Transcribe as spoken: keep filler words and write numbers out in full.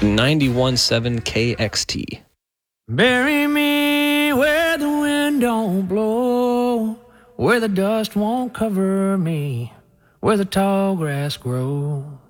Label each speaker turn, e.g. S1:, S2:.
S1: ninety-one point seven K X T.
S2: Bury me where the wind don't blow, where the dust won't cover me, where the tall grass grows.